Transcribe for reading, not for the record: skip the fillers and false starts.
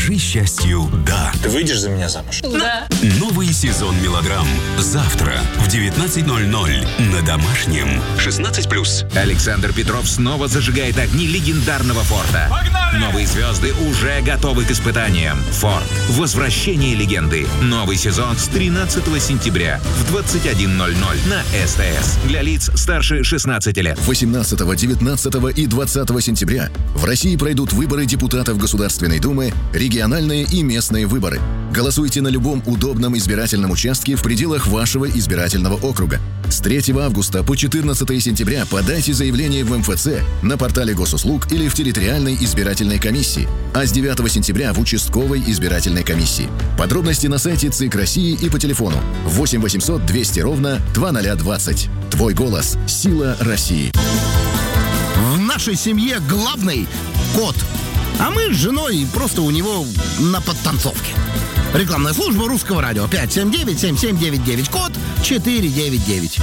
Скажи счастью «да». Ты выйдешь за меня замуж? Да. Новый сезон мелодрам. Завтра в 19:00 на Домашнем. 16+. Александр Петров снова зажигает огни легендарного Форда. Погнали! Новые звезды уже готовы к испытаниям. Форд. Возвращение легенды. Новый сезон с 13 сентября в 21:00 на СТС. Для лиц старше 16 лет. 18, 19 и 20 сентября в России пройдут выборы депутатов Государственной Думы, региональные и местные выборы. Голосуйте на любом удобном избирательном участке в пределах вашего избирательного округа. С 3 августа по 14 сентября подайте заявление в МФЦ, на портале госуслуг или в территориальной избирательной комиссии, а с 9 сентября в участковой избирательной комиссии. Подробности на сайте ЦИК России и по телефону 8 800 200 ровно 2020. Твой голос – сила России. В нашей семье главный кот, а мы с женой просто у него на подтанцовке. Рекламная служба Русского радио 579-7799, код 499.